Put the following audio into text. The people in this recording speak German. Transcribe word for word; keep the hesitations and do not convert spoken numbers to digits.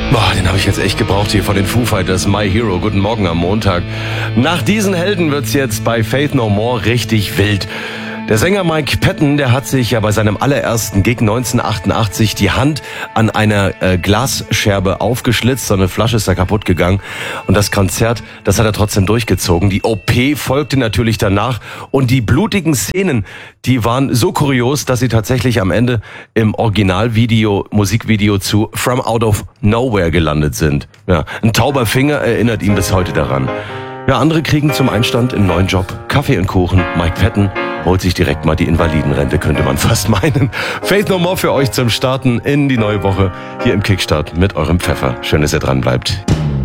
Boah, den habe ich jetzt echt gebraucht hier von den Foo Fighters, My Hero. Guten Morgen am Montag. Nach diesen Helden wird's jetzt bei Faith No More richtig wild. Der Sänger Mike Patton, der hat sich ja bei seinem allerersten Gig neunzehnhundertachtundachtzig die Hand an einer äh, Glasscherbe aufgeschlitzt. So eine Flasche ist da kaputt gegangen. Und das Konzert, das hat er trotzdem durchgezogen. Die O P folgte natürlich danach. Und die blutigen Szenen, die waren so kurios, dass sie tatsächlich am Ende im Originalvideo, Musikvideo zu From Out of Nowhere gelandet sind. Ja, ein tauber Finger erinnert ihn bis heute daran. Ja, andere kriegen zum Einstand einen neuen Job. Kaffee und Kuchen. Mike Patton holt sich direkt mal die Invalidenrente, könnte man fast meinen. Faith No More für euch zum Starten in die neue Woche hier im Kickstart mit eurem Pfeffer. Schön, dass ihr dran bleibt.